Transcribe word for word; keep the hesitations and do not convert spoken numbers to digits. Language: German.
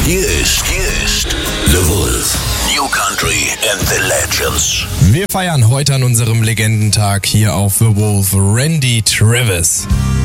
Hier ist, hier ist The Wolf. New Country and the Legends. Wir feiern heute an unserem Legendentag hier auf The Wolf Randy Travis.